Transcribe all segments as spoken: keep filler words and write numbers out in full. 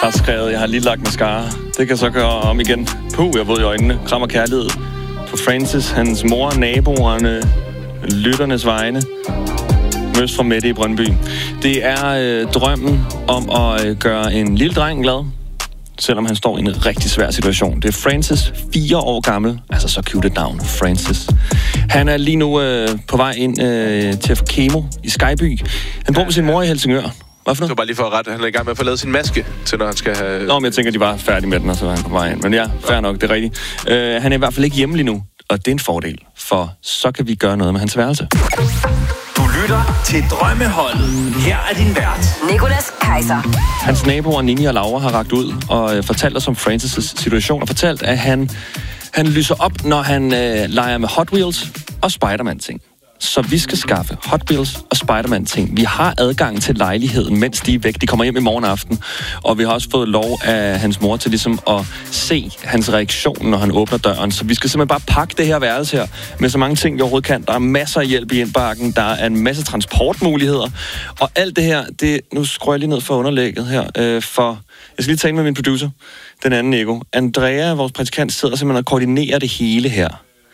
har skrevet, jeg har lige lagt mascara. Det kan så gøre om igen. Puh, jeg ved i øjnene. Kram og kærlighed på Francis, hans mor, naboerne, lytternes vegne. Møs fra Mette i Brøndby. Det er øh, drømmen om at øh, gøre en lille dreng glad, selvom han står i en rigtig svær situation. Det er Francis, fire år gammel. Altså så cute et navn, Francis. Han er lige nu øh, på vej ind øh, til at få kemo i Skyby. Han bor med sin mor i Helsingør. Hvad for noget? Så bare lige for at rette. Han er i gang med at få lavet sin maske, til når han skal have... Nå, men jeg tænker, de var færdige med den, og så var han på vej ind. Men ja, fair nok, det er rigtigt. Øh, han er i hvert fald ikke hjemme lige nu, og det er en fordel, for så kan vi gøre noget med hans værelse. Du lytter til Drømmeholdet. Her er din vært, Nicolas Kaiser. Hans naboer Nini og Laura har rakt ud og øh, fortalt os om Francis' situation, og fortalt, at han, han lyser op, når han øh, leger med Hot Wheels og Spider-Man-ting. Så vi skal skaffe Hot Wheels og Spider-Man-ting. Vi har adgang til lejligheden, mens de er væk. De kommer hjem i morgen aften. Og vi har også fået lov af hans mor til ligesom at se hans reaktion, når han åbner døren. Så vi skal simpelthen bare pakke det her værelse her med så mange ting, vi overhovedet kan. Der er masser af hjælp i indbakken. Der er en masse transportmuligheder. Og alt det her, det, nu skruer jeg lige ned for underlægget her. Øh, for jeg skal lige tale med min producer, den anden Nico. Andrea, vores praktikant, sidder simpelthen og koordinerer det hele her.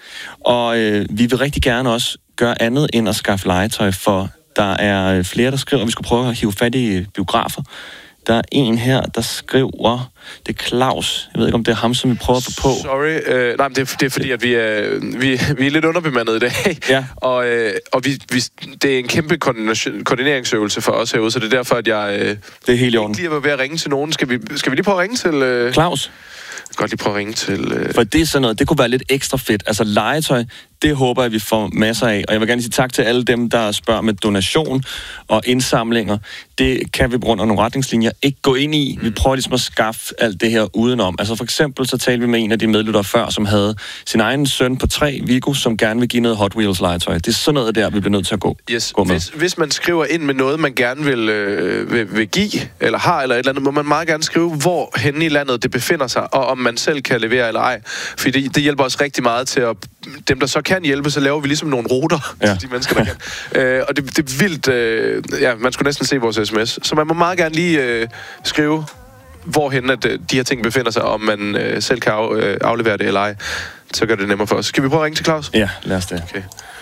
Og øh, vi vil rigtig gerne også gøre andet end at skaffe legetøj, for der er flere, der skriver, at vi skulle prøve at hive fat i biografer. Der er en her, der skriver, det er Claus. Jeg ved ikke, om det er ham, som vi prøver at få på. Sorry. Øh, nej, men det er, det er fordi, at vi er, vi, vi er lidt underbemandet i dag. Ja. Og, øh, og vi, vi, det er en kæmpe koordineringsøvelse for os herude, så det er derfor, at jeg... Øh, det er helt i orden. Ikke lige er ved at ringe til nogen. Skal vi, skal vi lige prøve at ringe til... Øh... Claus? Godt lige prøve at ringe til... Øh... For det er sådan noget, det kunne være lidt ekstra fedt. Altså legetøj, det håber jeg, vi får masser af. Og jeg vil gerne sige tak til alle dem, der spørger med donation og indsamlinger. Det kan vi på grund af nogle retningslinjer ikke gå ind i. Vi prøver ligesom at skaffe alt det her udenom. Altså for eksempel så talte vi med en af de medlyttere før, som havde sin egen søn på tre, Viggo, som gerne vil give noget Hot Wheels legetøj. Det er sådan noget der, vi bliver nødt til at gå, yes. gå med. Hvis, hvis man skriver ind med noget, man gerne vil, øh, vil, vil give, eller har, eller et eller andet, må man meget gerne skrive, hvor henne i landet det befinder sig, og om man selv kan levere eller ej. Fordi det, det hjælper os rigtig meget til at... Dem, der så kan hjælpe, så laver vi ligesom nogle ruter ja. til de mennesker, der kan. øh, og det, det er vildt... Øh, ja, man skulle næsten se vores sms. Så man må meget gerne lige øh, skrive, hvorhen at, øh, de her ting befinder sig, om man øh, selv kan af, øh, aflevere det eller ej. Så gør det nemmere for os. Skal vi prøve at ringe til Claus? Ja, lad os det. Okay.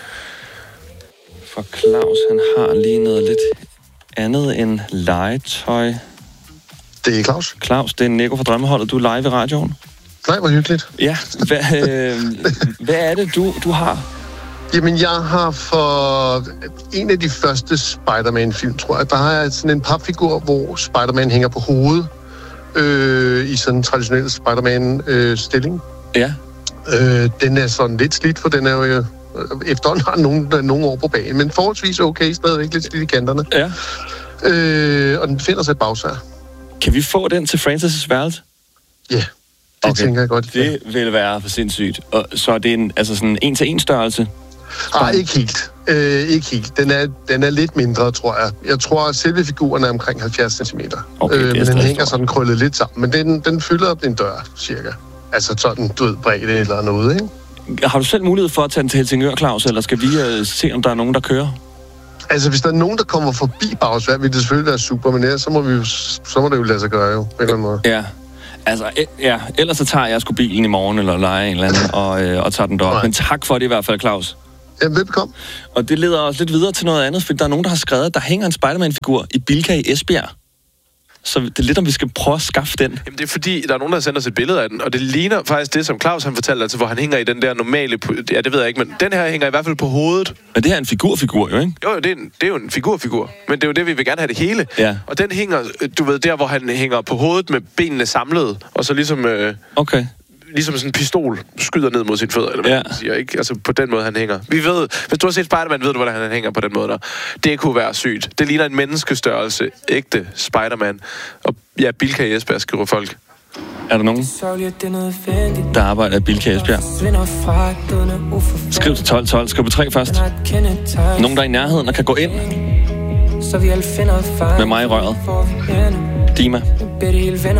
For Claus, han har lige noget lidt andet end legetøj. Det er Claus. Claus, det er Nico fra Drømmeholdet. Du er live i radioen. Nej, hvor hyggeligt. Ja, hvad, øh, hvad er det, du, du har? Jamen, jeg har for en af de første Spider-Man-film, tror jeg, der har jeg sådan en papfigur, hvor Spider-Man hænger på hovedet øh, i sådan en traditionel Spider-Man-stilling. Øh, ja. Øh, den er sådan lidt slidt, for den er jo øh, efterhånden har nogen, nogle år på banen, men forholdsvis okay, stadigvæk lidt slidt i kanterne. Ja. Øh, og den befinder sig et bagsvær. Kan vi få den til Francis' værelse? Ja. Det okay. tænker jeg godt. Det vil være for sindssygt. Og så er det en, altså sådan en en-til-en størrelse? Nej, ikke helt. Øh, ikke helt. Den er, den er lidt mindre, tror jeg. Jeg tror, at selve figuren er omkring halvfjerds centimeter. Okay, øh, men den hænger stor. Sådan krøllet lidt sammen. Men den, den fylder op en dør, cirka. Altså sådan, du ved, bredde eller noget, ikke? Har du selv mulighed for at tage den til Helsingør, Claus, eller skal vi uh, se, om der er nogen, der kører? Altså, hvis der er nogen, der kommer forbi bagsvær, vil det selvfølgelig være super, men ja, så må, vi jo, så må det jo lade sig gøre, jo, på en eller anden måde. Ja. Altså, ja, ellers så tager jeg sgu bilen i morgen, eller leger en eller anden, og, øh, og tager den derop. Men tak for det i hvert fald, Claus. Ja, velbekomme. Og det leder os lidt videre til noget andet, fordi der er nogen, der har skrevet, at der hænger en Spider-Man-figur i Bilka i Esbjerg. Så det er lidt, om vi skal prøve at skaffe den. Jamen, det er fordi, der er nogen, der sender os et billede af den, og det ligner faktisk det, som Claus han fortalte, altså, hvor han hænger i den der normale... Ja, det ved jeg ikke, men den her hænger i hvert fald på hovedet. Men det her er en figurfigur, jo, ikke? Jo, jo, det er, en, det er jo en figurfigur, men det er jo det, vi vil gerne have det hele. Ja. Og den hænger, du ved, der, hvor han hænger på hovedet med benene samlet, og så ligesom... Øh, okay. Ligesom sådan en pistol skyder ned mod sine fødder, eller hvad ja. man siger, ikke? Altså på den måde, han hænger. Vi ved, hvis du har set Spider-Man, ved du, hvordan han hænger på den måde der. Det kunne være sygt. Det ligner en menneskestørrelse, ægte Spider-Man. Og ja, Bilka i Esbjerg, skriver folk. Er der nogen, der arbejder i Bilka i Esbjerg? Skriv til tolv tolv. Skriv på tre først. Nogen, der er i nærheden og kan gå ind med mig i røret. Dima.